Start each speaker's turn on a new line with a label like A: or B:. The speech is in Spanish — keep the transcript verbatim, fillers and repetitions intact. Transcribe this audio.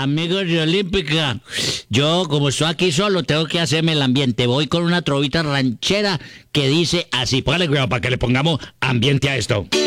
A: Amigos de Olímpica, yo como estoy aquí solo tengo que hacerme el ambiente. Voy con una trovita ranchera que dice así. Póngale cuidado para que le pongamos ambiente a esto.